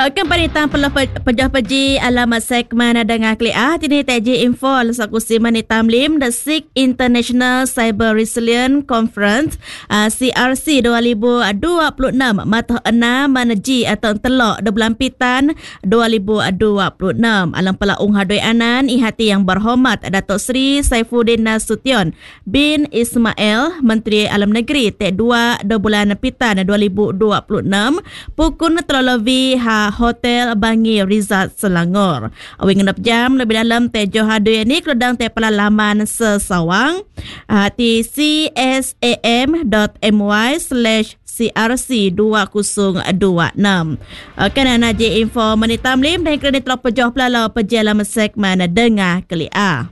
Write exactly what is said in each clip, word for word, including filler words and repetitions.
Kembali tanpa pejah peji alamat segmen dengan klik ah tini teji info sakusi mani tamlim the sixth International Cyber Resilience Conference uh, C R C dua ribu dua puluh enam matah enam manaji atau telok de bulan pitan dua ribu dua puluh enam alang pelaung hadoi anan ihati yang berhormat Datuk Seri Saifuddin Nasution bin Ismail Menteri Alam Negeri tek dua de bulan pitan dua ribu dua puluh enam pukul terlalu ha Hotel Bangi Rizal Selangor. Awing enam jam lebih dalam tejo hadui ni kedang te pelalaman sesawang uh, di csam.my slash crc dua ribu dua puluh enam. Uh, Kena naji info menitamlim dan kredit telah pejoh pelalau pejalan segmen dengar keli A.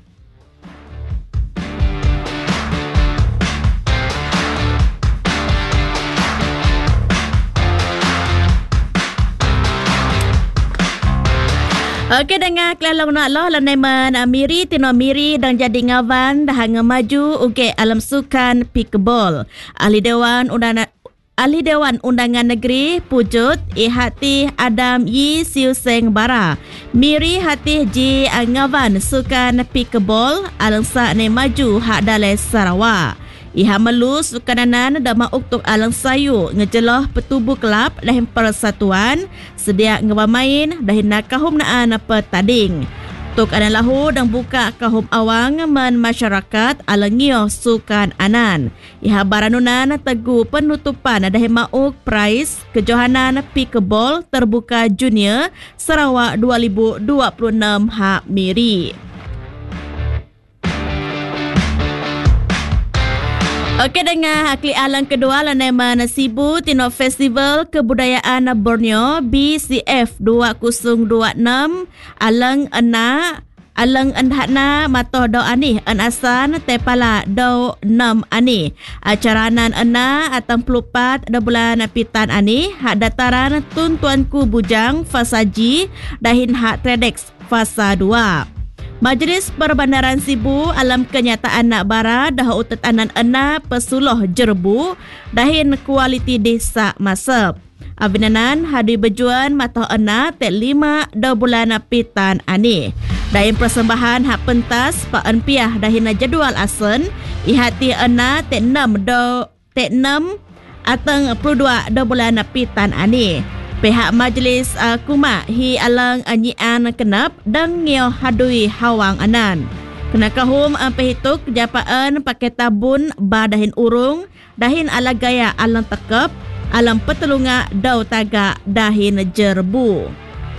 Okey, dengar kelalang nak loh lanaiman Miri Tino Miri dan jadi ngawan dah maju uke alam sukan pikebol. Ahli Dewan Undangan Ahli Dewan Undangan Negeri Pujut ihati Adam Yi Siu Seng Bara. Miri hati ji ngawan sukan pikebol alang sa ne maju hak dalai Sarawak. Iha melu sukananan dama uktuk alang sayu ngejeloh petubuh kelab dahin persatuan sedia ngewamain dahin nakahum naan petading. Tuk anan lahu dan buka kahum awang men masyarakat alang ngioh sukan anan. Iha baranunan tegu penutupan dahin mauk prize kejohanan pikebol terbuka junior Sarawak dua ribu dua puluh enam hak Miri. Okey, dengar klik alang kedua lanaiman Sibu Tino Festival Kebudayaan Borneo B C F dua ribu dua puluh enam alang ena alang endahna matoh do ani an asan tepala do enam ani acaranan ena atang pelupat da bulan pitan ani hak dataran tuntuanku bujang fasaji dahin hak Tredex fasa dua. Majlis Perbandaran Sibu alam kenyataan nak bara dah utet anan ena pesuluh jerbu dahin kualiti desa masep. Abinanan hadi bejuan matoh ena tek lima da bulan pitan ani. Dahin persembahan hak pentas pak enpiah dahin jadual asen ihati ena tek enam do tek enam atang puluh dua da bulan pitan ani. Pihak majlis uh, kuma hi alang anyian kenap dan ngio hadui hawang anan. Kena kahum uh, pehituk japaan pakai tabun badahin urung dahin ala gaya alang tekep alang petelunga dau taga dahin jerbu.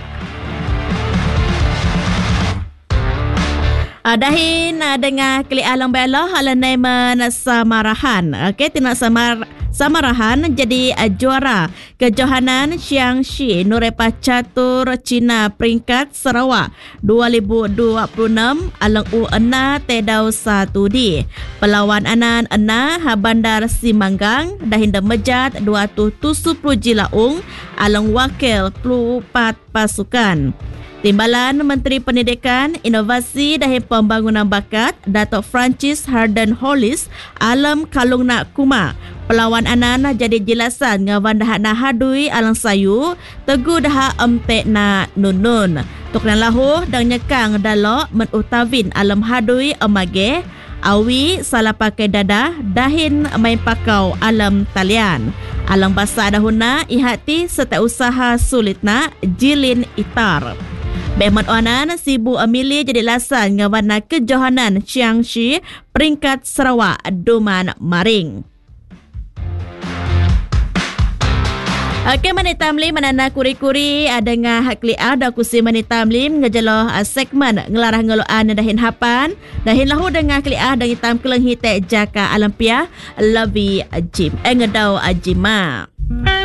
Uh, dahin uh, dengar klik alang belah alanai men samarahan. Okey, tina samar Samarahan jadi uh, juara kejohanan Xiangxi Nurepa Catur Cina peringkat Sarawak dua ribu dua puluh enam alang u ena tedau satu di. Pelawan anan ena ha bandar Simanggang dahin demejat dua ratus tujuh puluh jilaung alang wakil puluh empat pasukan. Timbalan Menteri Pendidikan, Inovasi dan Pembangunan Bakat Datuk Francis Harden Hollis alam kalung nak kuma. Pelawan anan jadi jelasan ngawan dah nak hadui alang sayu tegu dah emtek na nunun. Tuk nan lahu dan nyekang dalok menutawin alam hadui emage awi salah pakai dadah dahin main pakau alam talian. Alang basa dahuna ihati setiap usaha sulitna jilin itar. Behmat onan Sibu Amili jadi lasan ngawana kejohanan Xiangxi peringkat Sarawak Duman Maring. Okey, manitamlim manana kuri-kuri dengan hak kli ada kusi manitamlim ngejeloh segmen ngelarah ngeloan dahin hapan dahin lahu dengan kli ah dan hitam keleng hitek jaka alampiah lavi jim engedau ajima.